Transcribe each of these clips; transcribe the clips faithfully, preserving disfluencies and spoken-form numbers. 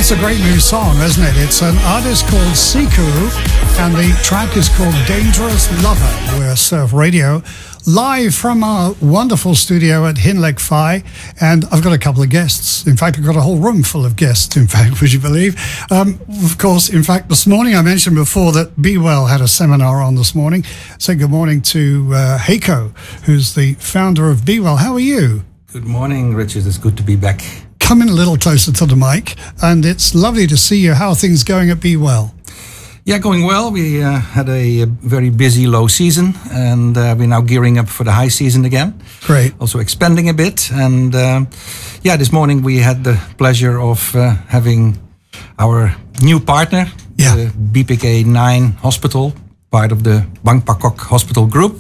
That's a great new song, isn't it? It's an artist called Siku, and the track is called Dangerous Lover. We're Surf Radio, live from our wonderful studio at Hinleck Phi, and I've got a couple of guests. In fact, I've got a whole room full of guests, in fact, would you believe? Um, of course, in fact, this morning I mentioned before that Be Well had a seminar on this morning. Say good morning to uh, Heiko, who's the founder of Be Well. How are you? Good morning, Richard. It's good to be back. Come in a little closer to the mic, and it's lovely to see you. How are things going at Be Well? Yeah, going well. We uh, had a, a very busy low season, and uh, we're now gearing up for the high season again. Great. Also expanding a bit. And uh, yeah, this morning we had the pleasure of uh, having our new partner, yeah. the B P K nine Hospital, part of the Bang Pakok Hospital Group,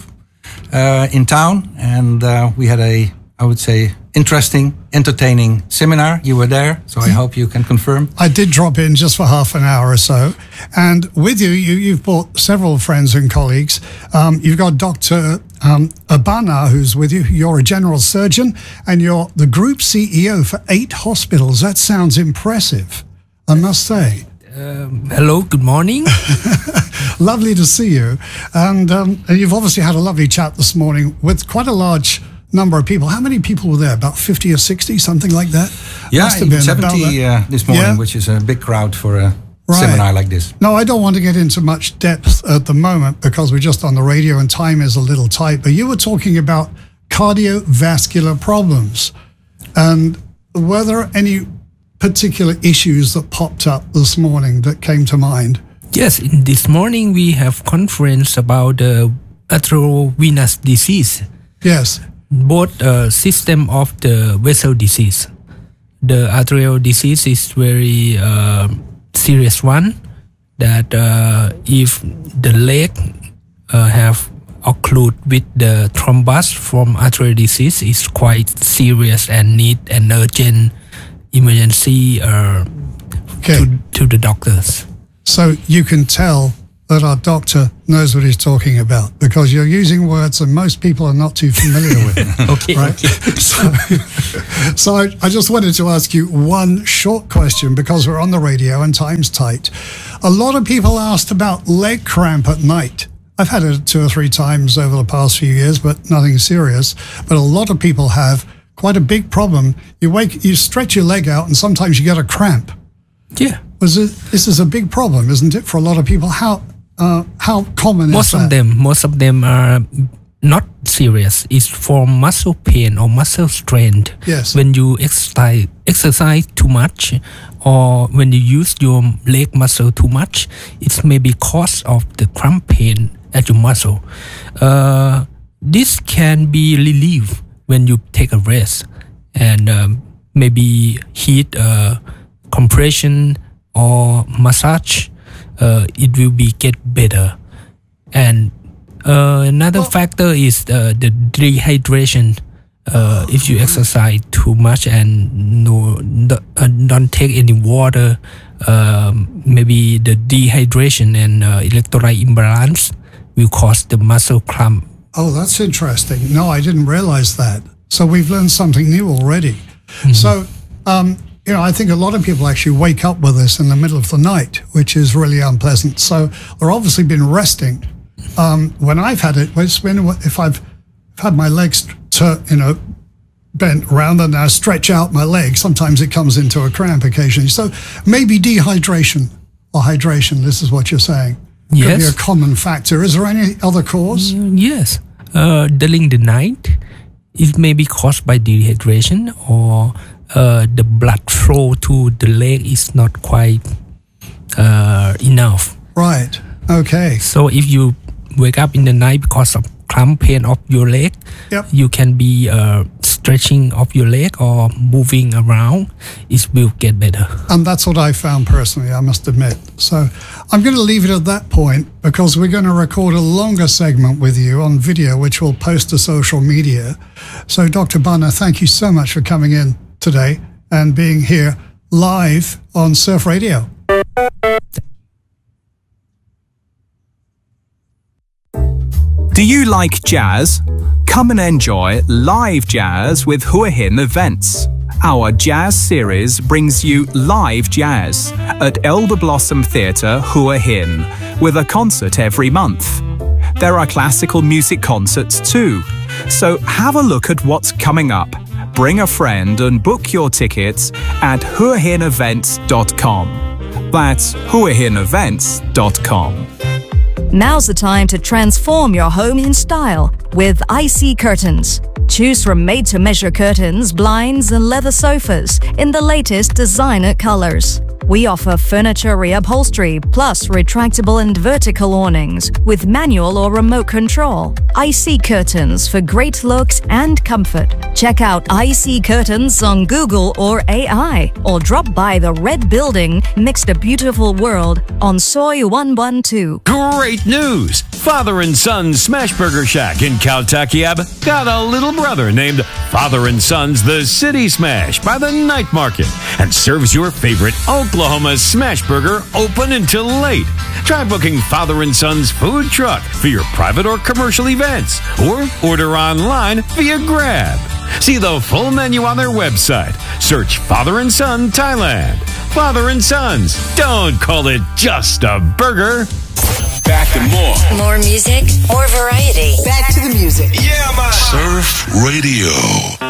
uh, in town. And uh, we had a, I would say, interesting, entertaining seminar. You were there, so I hope you can confirm. I did drop in just for half an hour or so. And with you, you you've brought several friends and colleagues. Um, you've got Doctor Um, Abana, who's with you. You're a general surgeon, and you're the group C E O for eight hospitals. That sounds impressive, I must say. Um, hello, good morning. Lovely to see you. And um, you've obviously had a lovely chat this morning with quite a large number of people. How many people were there? About fifty or sixty, something like that? Yeah, Must have been seventy uh, this morning, yeah. Which is a big crowd for a right. seminar like this. No, I don't want to get into much depth at the moment because we're just on the radio and time is a little tight. But you were talking about cardiovascular problems. And were there any particular issues that popped up this morning that came to mind? Yes, this morning we have conference about the uh, arteriovenous disease. Yes. Both uh, system of the vessel disease. The arterial disease is very uh, serious one. That uh, if the leg uh, have occlude with the thrombus from arterial disease, is quite serious and need an urgent emergency uh, okay. to, to the doctors. So you can tell that our doctor knows what he's talking about because you're using words that most people are not too familiar with. okay. Right? Okay. So, so I, I just wanted to ask you one short question because we're on the radio and time's tight. A lot of people asked about leg cramp at night. I've had it two or three times over the past few years, but nothing serious. But a lot of people have quite a big problem. You wake, you stretch your leg out and sometimes you get a cramp. Yeah. Was it, this is a big problem, isn't it, for a lot of people? How uh, how common most is that? Most of them, most of them are not serious. It's for muscle pain or muscle strain. Yes. When you exercise, exercise too much, or when you use your leg muscle too much, it may be cause of the cramp pain at your muscle. Uh, this can be relieved when you take a rest and um, maybe heat uh, compression or massage. Uh, it will be get better. And uh, another well, factor is uh, the dehydration. Uh, if you exercise too much and no, uh, don't take any water, um, maybe the dehydration and uh, electrolyte imbalance will cause the muscle cramp. Oh, that's interesting. No, I didn't realize that. So we've learned something new already. Mm-hmm. So, um, you know, I think a lot of people actually wake up with this in the middle of the night, which is really unpleasant. So they're obviously been resting. Um, when I've had it, it's been if I've had my legs, to, you know, bent around and I stretch out my legs, sometimes it comes into a cramp occasionally. So maybe dehydration or hydration, this is what you're saying. Yes. Could be a common factor. Is there any other cause? Yes. Uh, during the night, it may be caused by dehydration or uh, the blood flow to the leg is not quite uh, enough. Right. Okay. So if you wake up in the night because of cramp pain of your leg, yep. you can be uh, stretching of your leg or moving around. It will get better. And that's what I found personally, I must admit. So I'm going to leave it at that point because we're going to record a longer segment with you on video, which we'll post to social media. So Doctor Bana, thank you so much for coming in today and being here live on Surf Radio. Do you like jazz? Come and enjoy live jazz with Hua Hin Events. Our jazz series brings you live jazz at Elder Blossom Theatre, Hua Hin, with a concert every month. There are classical music concerts too, so have a look at what's coming up. Bring a friend and book your tickets at hua hin events dot com. That's hua hin events dot com. Now's the time to transform your home in style with I C Curtains. Choose from made-to-measure curtains, blinds, and leather sofas in the latest designer colors. We offer furniture reupholstery plus retractable and vertical awnings with manual or remote control. I C Curtains for great looks and comfort. Check out I C Curtains on Google or A I, or drop by the Red Building next to Beautiful World on Soy one one two. Great news! Father and Son Smashburger Shack in Caltakiab got a little brother named Father and Son's The City Smash by the Night Market and serves your favorite Oklahoma Smashburger open until late. Try booking Father and Son's food truck for your private or commercial events, or order online via Grab. See the full menu on their website. Search Father and Son Thailand. Father and Sons. Don't call it just a burger. Back to more. More music, more variety. Back to the music. Yeah, man. Surf Radio.